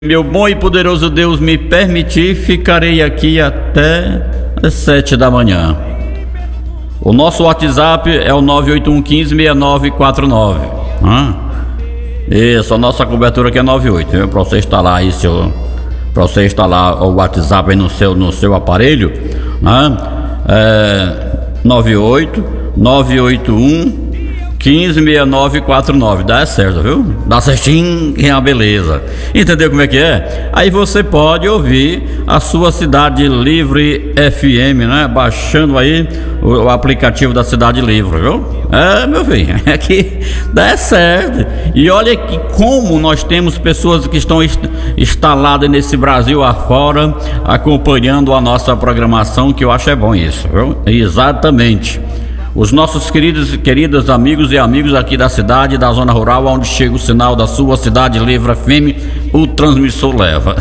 Meu bom e poderoso Deus me permitir, ficarei aqui até as 7 da manhã. O nosso WhatsApp é o 981156949. Isso, a nossa cobertura aqui é 98, viu? Pra você instalar aí pra você instalar o WhatsApp aí no seu aparelho, né? 98981156949. Dá certo, viu? Dá certinho, é uma beleza. Entendeu como é que é? Aí você pode ouvir a sua Cidade Livre FM, né? Baixando aí o aplicativo da Cidade Livre, viu? Meu filho, é que dá certo. E olha que como nós temos pessoas que estão instaladas nesse Brasil afora, acompanhando a nossa programação, que eu acho bom isso, viu? Exatamente. Os nossos queridos amigos e amigos aqui da cidade, da zona rural, onde chega o sinal da sua Cidade Livre FM, o transmissor leva.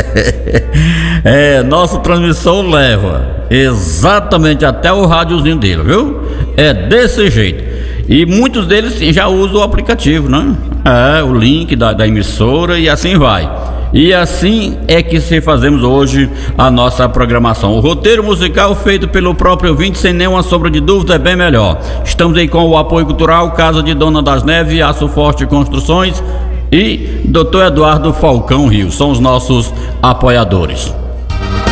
Nosso transmissor leva exatamente até o rádiozinho dele, viu? É desse jeito. E muitos deles já usam o aplicativo, né? O link da emissora e assim vai. E assim é que fazemos hoje a nossa programação. O roteiro musical feito pelo próprio ouvinte, sem nenhuma sombra de dúvida, é bem melhor. Estamos aí com o apoio cultural Casa de Dona das Neves, Aço Forte Construções e Dr. Eduardo Falcão Rio. São os nossos apoiadores.